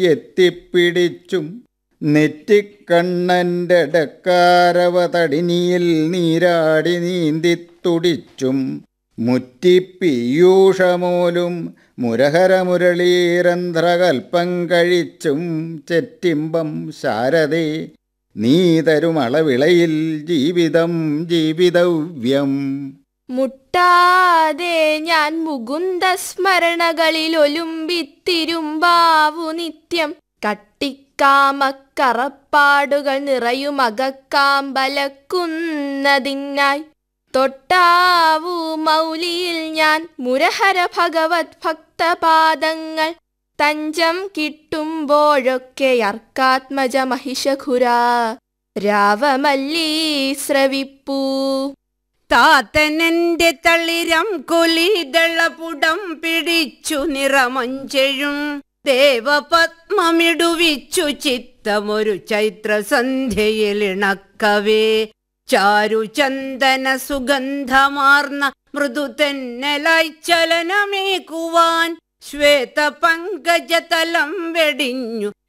എത്തിപ്പിടിച്ചും നെറ്റിക്കണ്ണൻ്റെ ഡക്കാരവ തടിനിയിൽ നീരാടി നീന്തിത്തുടിച്ചും മുറ്റിപ്പീയൂഷമോലും മുരഹരമുരളീരന്ധ്രകൽപ്പം കഴിച്ചും ചെറ്റിമ്പം ശാരദേ നീ തരുമളവിളയിൽ ജീവിതം ജീവിതവ്യം. മുട്ടാതെ ഞാൻ മുകുന്ദ സ്മരണകളിൽ ഒലുമ്പിത്തിരുമ്പാവു നിത്യം. കട്ടിക്കാമക്കറപ്പാടുകൾ നിറയും അകക്കാമ്പലക്കുന്നതിനായി തൊട്ടാവു മൗലിയിൽ ഞാൻ മുരഹര ഭഗവത് ഭക്തപാദങ്ങൾ. തഞ്ചം കിട്ടുമ്പോഴൊക്കെ അർക്കാത്മജ മഹിഷഖുരാ രാവമല്ലീ ശ്രവിപ്പൂ. താത്തനെന്റെ തളിരം കൊലിതളപുടം പിടിച്ചു നിറമഞ്ചെഴും ദേവപത്മമിടുവിച്ചു ചിത്തമൊരു ചൈത്രസന്ധ്യയിലിണക്കവേ. ചാരുചന്ദന സുഗന്ധമാർന്ന മൃദുതെന്നലായി ചലനമേകുവാൻ ശ്വേതപങ്കജതലം വെടിഞ്ഞു